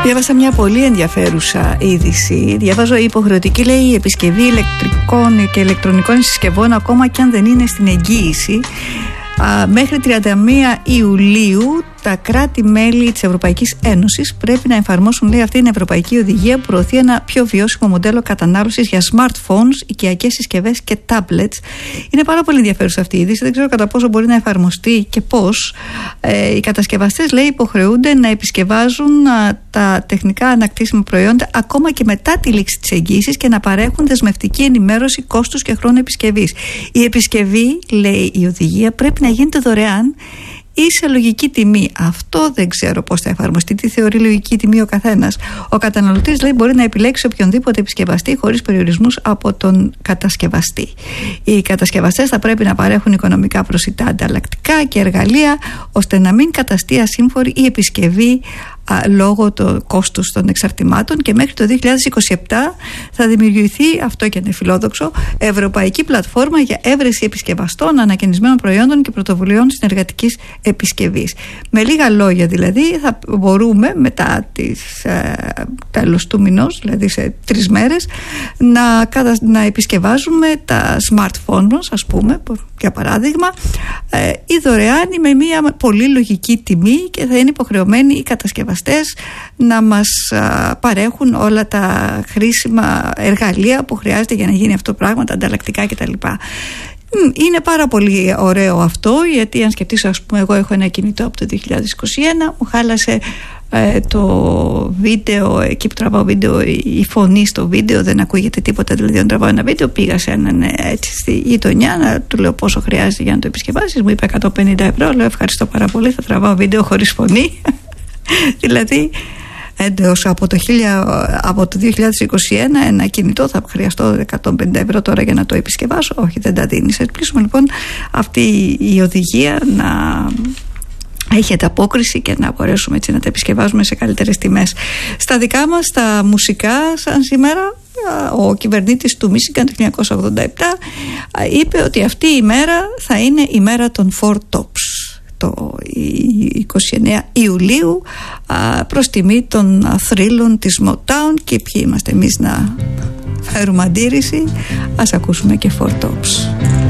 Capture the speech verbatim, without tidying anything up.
Διάβασα μια πολύ ενδιαφέρουσα είδηση. Διαβάζω υποχρεωτική, λέει, η επισκευή ηλεκτρικών και ηλεκτρονικών συσκευών, ακόμα και αν δεν είναι στην εγγύηση. Α, μέχρι τριάντα μία Ιουλίου τα κράτη-μέλη της Ευρωπαϊκής Ένωσης πρέπει να εφαρμόσουν, λέει, αυτή την ευρωπαϊκή οδηγία που προωθεί ένα πιο βιώσιμο μοντέλο κατανάλωσης για smartphones, οικιακές συσκευές και tablets. Είναι πάρα πολύ ενδιαφέρουσα αυτή η είδηση. Δεν ξέρω κατά πόσο μπορεί να εφαρμοστεί και πώς. Ε, οι κατασκευαστές, λέει, υποχρεούνται να επισκευάζουν α, τα τεχνικά ανακτήσιμα προϊόντα ακόμα και μετά τη λήξη της εγγύησης και να παρέχουν δεσμευτική ενημέρωση κόστους και χρόνου επισκευής. Η επισκευή, λέει η οδηγία, πρέπει να γίνεται δωρεάν ή σε λογική τιμή. Αυτό δεν ξέρω πώς θα εφαρμοστεί, τι θεωρεί λογική τιμή ο καθένας. Ο καταναλωτής, λέει, μπορεί να επιλέξει οποιονδήποτε επισκευαστή χωρίς περιορισμούς από τον κατασκευαστή. Οι κατασκευαστές θα πρέπει να παρέχουν οικονομικά προσιτά ανταλλακτικά και εργαλεία ώστε να μην καταστεί ασύμφορη η επισκευή α, λόγω του κόστους των εξαρτημάτων, και μέχρι το δύο χιλιάδες είκοσι επτά θα δημιουργηθεί, αυτό και είναι φιλόδοξο, ευρωπαϊκή πλατφόρμα για έβρεση επισκευαστών, ανακαινισμένων προϊόντων και πρωτοβουλειών συνεργατικής επισκευής. Με λίγα λόγια, δηλαδή, θα μπορούμε μετά τις ε, τέλος του μηνός, δηλαδή σε τρεις μέρες, να, να επισκευάζουμε τα smartphone μας, ας πούμε, για παράδειγμα, ε, ή δωρεάν ή με μια πολύ λογική τιμή, και θα είναι υποχρεωμένοι οι κατασκευαστές να μας α, παρέχουν όλα τα χρήσιμα εργαλεία που χρειάζεται για να γίνει αυτό το πράγμα, τα ανταλλακτικά κτλ. Είναι πάρα πολύ ωραίο αυτό, γιατί αν σκεφτείς, ας πούμε, εγώ έχω ένα κινητό από το δύο χιλιάδες είκοσι ένα, μου χάλασε ε, το βίντεο, εκεί που τραβάω βίντεο, η φωνή στο βίντεο δεν ακούγεται τίποτα, δηλαδή όταν τραβάω ένα βίντεο, πήγα σε έναν έτσι στη γειτονιά να του λέω πόσο χρειάζεται για να το επισκευάσεις, μου είπε εκατόν πενήντα ευρώ, λέω ευχαριστώ πάρα πολύ, θα τραβάω βίντεο χωρίς φωνή. Δηλαδή εντός από το, από το δύο χιλιάδες είκοσι ένα ένα κινητό θα χρειαστώ εκατόν πενήντα ευρώ τώρα για να το επισκευάσω. Όχι, δεν τα δίνεις. Ελπίζουμε λοιπόν αυτή η οδηγία να έχει ανταπόκριση και να μπορέσουμε έτσι να τα επισκευάζουμε σε καλύτερες τιμές. Στα δικά μας τα μουσικά, σαν σήμερα, ο κυβερνήτης του Μίσιγκαν το χίλια εννιακόσια ογδόντα επτά είπε ότι αυτή η μέρα θα είναι η μέρα των Four Tops, το είκοσι εννέα Ιουλίου, προς τιμή των θρύλων της Motown. Και ποιοι είμαστε εμείς να φέρουμε αντίρρηση? Ας ακούσουμε και Four Tops.